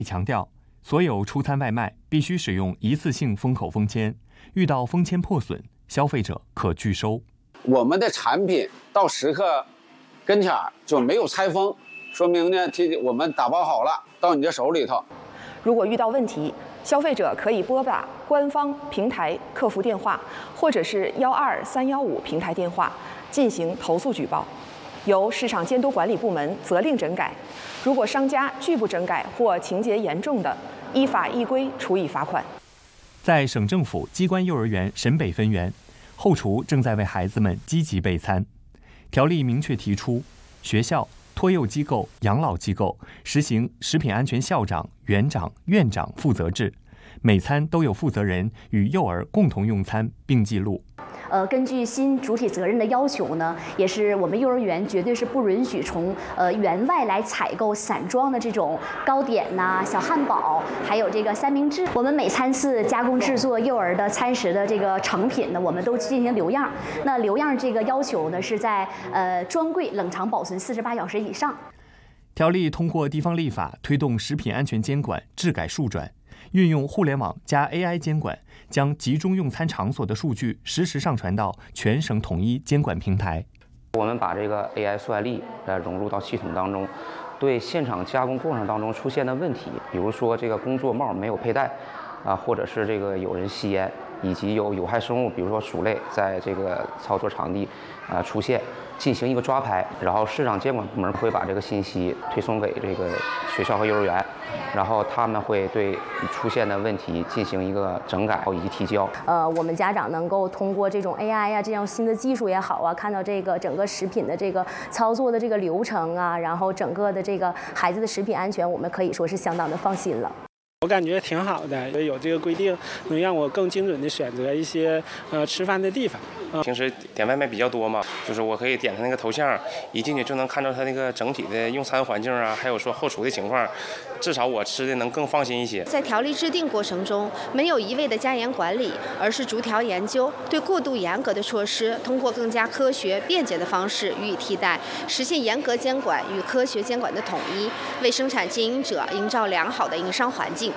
强调，所有出餐外卖必须使用一次性封口封签，遇到封签破损，消费者可拒收。 我们的产品到食客跟前就没有拆封，说明呢，我们打包好了到你的手里头。 如果遇到问题，消费者可以拨打官方平台客服电话，或者是12315平台电话进行投诉举报，由市场监督管理部门责令整改。如果商家拒不整改或情节严重的，依法依规处以罚款。 在省政府机关幼儿园沈北分园，后厨正在为孩子们积极备餐。条例明确提出，学校、托幼机构、养老机构实行食品安全校长、园长、院长负责制，每餐都有负责人与幼儿共同用餐并记录。 根据新主体责任的要求呢，也是我们幼儿园绝对是不允许从园外来采购散装的这种糕点呐、小汉堡，还有这个三明治。我们每餐次加工制作幼儿的餐食的这个成品呢，我们都进行留样。那留样这个要求呢，是在专柜冷藏保存48小时以上。 条例通过地方立法，推动食品安全监管治改数转，运用互联网加 AI 监管，将集中用餐场所的数据实时上传到全省统一监管平台。 我们把这个 AI 算力融入到系统当中，对现场加工过程当中出现的问题，比如说这个工作帽没有佩戴，或者是这个有人吸烟，以及有害生物，比如说鼠类在这个操作场地出现，进行一个抓拍，然后市场监管部门会把这个信息推送给这个学校和幼儿园，然后他们会对出现的问题进行一个整改以及提交。 我们家长能够通过这种 AI 呀，这样新的技术也好啊，看到这个整个食品的这个操作的这个流程啊，然后整个的这个孩子的食品安全，我们可以说是相当的放心了。 我感觉挺好的，有这个规定，能让我更精准地选择一些吃饭的地方。 平时点外卖比较多嘛，就是我可以点他那个头像，一进去就能看到他那个整体的用餐环境啊，还有说后厨的情况，至少我吃的能更放心一些。 在条例制定过程中，没有一味的加严管理，而是逐条研究，对过度严格的措施，通过更加科学便捷的方式予以替代，实现严格监管与科学监管的统一，为生产经营者营造良好的营商环境。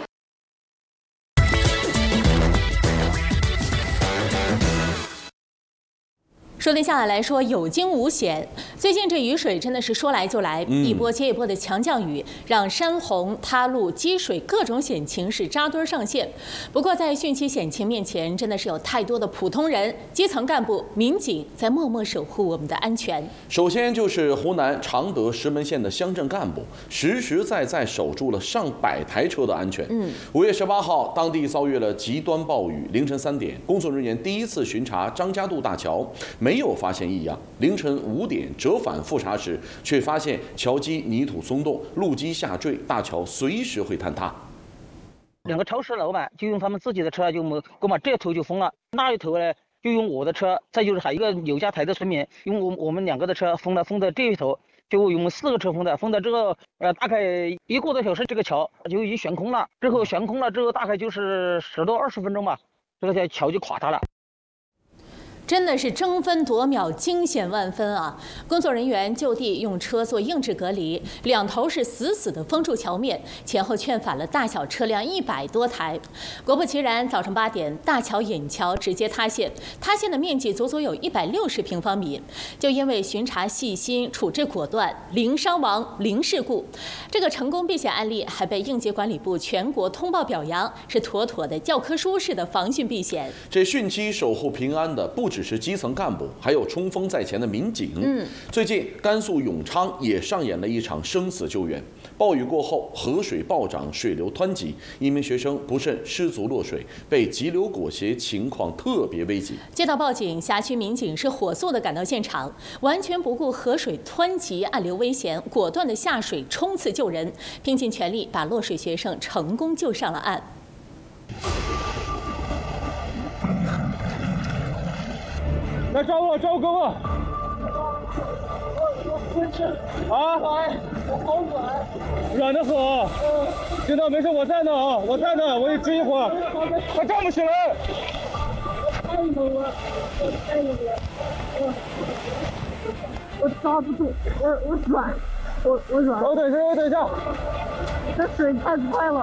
说定下来说有惊无险，最近这雨水真的是说来就来，一波接一波的强降雨，让山洪、塌路、积水各种险情是扎堆上线。不过在汛期险情面前，真的是有太多的普通人、基层干部、民警在默默守护我们的安全。 首先就是湖南常德石门县的乡镇干部，实实在在守住了上百台车的安全。5月18号，当地遭遇了极端暴雨，凌晨3点，工作人员第一次巡查张家渡大桥，没有发现异样。凌晨5点折返复查时，却发现桥基泥土松动，路基下坠，大桥随时会坍塌。 2个超市老板就用他们自己的车，就给我把这头就封了，那一头呢就用我的车，再就是还有一个柳家台的村民用我们2个的车封的这一头，就用4个车封的这个大概1个多小时，这个桥就已经悬空了。之后悬空了之后，大概就是10多20分钟吧，这个桥就垮塌了。 真的是争分夺秒，惊险万分啊！工作人员就地用车做硬质隔离，2头是死死地封住桥面，前后劝返了大小车辆100多台。果不其然，早上8点，大桥引桥直接塌陷，塌陷的面积足足有160平方米。就因为巡查细心、处置果断，零伤亡、零事故，这个成功避险案例还被应急管理部全国通报表扬，是妥妥的教科书式的防汛避险。 这汛期守护平安的不只是基层干部，还有冲锋在前的民警。最近甘肃永昌也上演了一场生死救援。暴雨过后，河水暴涨，水流湍急，一名学生不慎失足落水，被急流裹挟，情况特别危急。 接到报警，辖区民警是火速的赶到现场，完全不顾河水湍急、暗流危险，果断的下水冲刺救人，拼尽全力把落水学生成功救上了岸。 来找我哥哥！啊！我好软，软得很。现在没事，我在呢啊，我在呢，我也追一会儿。他站不起来。 我抓不住，我软，我软。 等一下。 这水太快了。